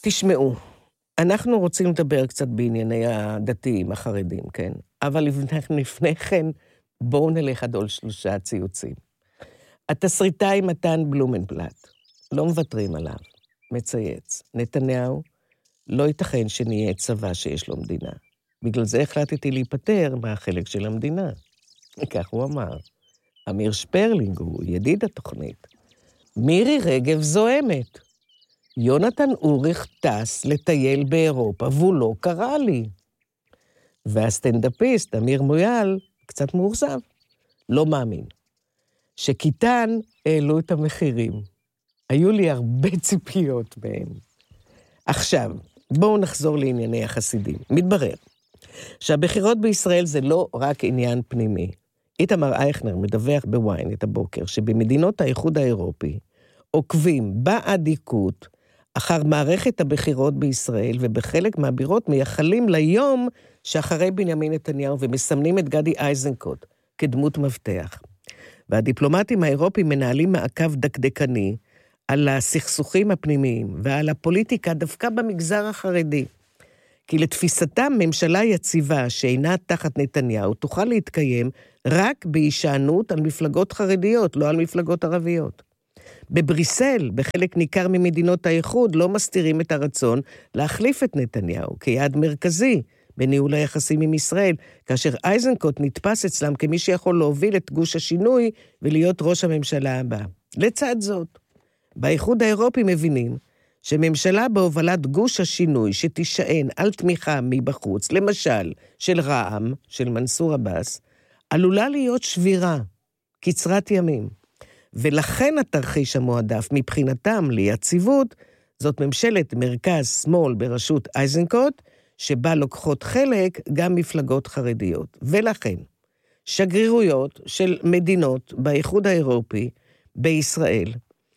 תשמעו, אנחנו רוצים לדבר קצת בענייני הדתיים, החרדים, כן? אבל לפני כן, בואו נלך עד עוד 3 ציוצים. התסריטאי מתן בלומנבלט, לא מוותרים עליו, מצייץ. נתניהו, לא ייתכן שנהיה צבא שיש לו מדינה. בגלל זה החלטתי להיפטר מהחלק של המדינה. כך הוא אמר. אמיר שפרלינג הוא ידיד התוכנית. מירי רגב זוהמת. יונתן אוריך טס לטייל באירופה, והוא לא קרא לי. והסטנדאפיסט, אמיר מויאל, קצת מאוכזב. לא מאמין. שכיתן העלו את המחירים. היו לי הרבה ציפיות מהם. עכשיו, בואו נחזור לענייני החסידים. מתברר שהבחירות בישראל זה לא רק עניין פנימי. איתמר אייכנר מדווח בוויין את הבוקר, שבמדינות האיחוד האירופי עוקבים באדיקות אחר מערכת הבחירות בישראל, ובחלק מהבירות מייחלים ליום שאחרי בנימין נתניהו, ומסמנים את גדי איזנקוט כדמות מבטח. והדיפלומטים האירופים מנהלים מעקב דקדקני על הסכסוכים הפנימיים ועל הפוליטיקה דווקא במגזר החרדי. כי לתפיסתם ממשלה יציבה שאינה תחת נתניהו תוכל להתקיים רק בהישענות על מפלגות חרדיות, לא על מפלגות ערביות. בבריסל, בחלק ניכר ממדינות האיחוד, לא מסתירים את הרצון להחליף את נתניהו כיעד מרכזי בניהול היחסים עם ישראל, כאשר אייזנקוט נתפס אצלם כמי שיכול להוביל את גוש השינוי ולהיות ראש הממשלה הבא. לצד זאת, באיחוד האירופי מבינים שממשלה בהובלת גוש השינוי שתישען על תמיכה מבחוץ, למשל של רע"מ, של מנסור עבאס, עלולה להיות שבירה, קצרת ימים. ולכן התרחיש המועדף מבחינתם ליציבות, זאת ממשלת מרכז-שמאל בראשות אייזנקוט, שבה לוקחות חלק גם מפלגות חרדיות. ולכן, שגרירויות של מדינות באיחוד האירופי, בישראל,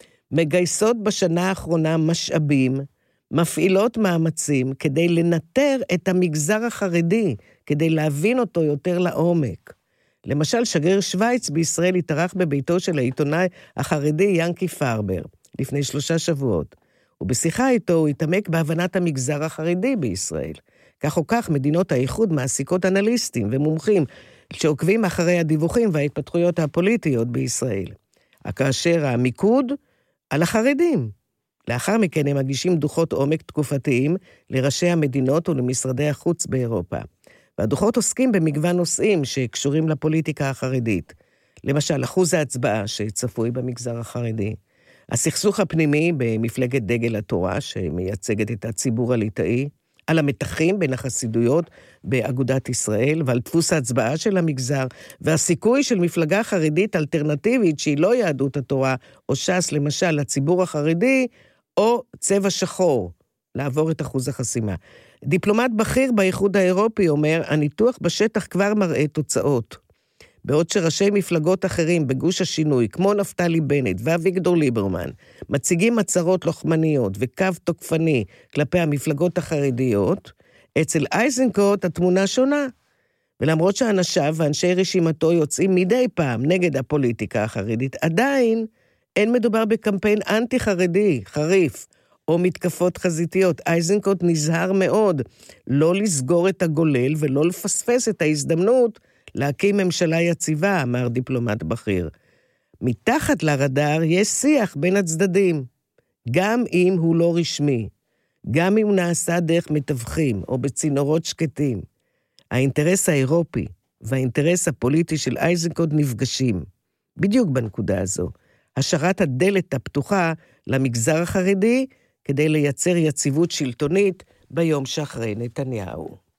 מגייסות בשנה האחרונה משאבים, מפעילות מאמצים כדי לנטר את המגזר החרדי, כדי להבין אותו יותר לעומק. למשל, שגריר שוויץ בישראל התארח בביתו של העיתונאי החרדי ינקי פרבר, לפני 3 שבועות. ובשיחה איתו הוא התעמק בהבנת המגזר החרדי בישראל. כך או כך, מדינות האיחוד מעסיקות אנליסטים ומומחים שעוקבים אחרי הדיווחים וההתפתחויות הפוליטיות בישראל. כאשר המיקוד על החרדים. לאחר מכן הם מגישים דוחות עומק תקופתיים לראשי המדינות ולמשרדי החוץ באירופה. והדוחות עוסקים במגוון נושאים שקשורים לפוליטיקה החרדית. למשל, אחוז ההצבעה שצפוי במגזר החרדי, הסכסוך הפנימי במפלגת דגל התורה, שמייצגת את הציבור הליטאי, על המתחים בין החסידויות באגודת ישראל, ועל דפוס ההצבעה של המגזר, והסיכוי של מפלגה חרדית אלטרנטיבית, שהיא לא יהדות התורה, או ש"ס למשל, לציבור החרדי, או צבע שחור, לעבור את אחוז החסימה. דיפלומט בכיר באיחוד האירופי אומר, הניתוח בשטח כבר מראה תוצאות. בעוד שראשי מפלגות אחרים בגוש השינוי, כמו נפתלי בנט ואביגדור ליברמן, מציגים הצהרות לוחמניות וקו תוקפני כלפי המפלגות החרדיות, אצל אייזנקוט התמונה שונה. ולמרות שאנשיו ואנשי רשימתו יוצאים מדי פעם נגד הפוליטיקה החרדית, עדיין אין מדובר בקמפיין אנטי-חרדי, חריף, או מתקפות חזיתיות. אייזנקוט נזהר מאוד לא לסגור את הגולל ולא לפספס את ההזדמנות להקים ממשלה יציבה, אמר דיפלומט בכיר. מתחת לרדאר יש שיח בין הצדדים, גם אם הוא לא רשמי, גם אם הוא נעשה דרך מתווכים או בצינורות שקטים. האינטרס האירופי והאינטרס הפוליטי של אייזנקוט נפגשים, בדיוק בנקודה הזו. השארת הדלת הפתוחה למגזר החרדי, כדי לייצר יציבות שלטונית ביום שאחרי נתניהו.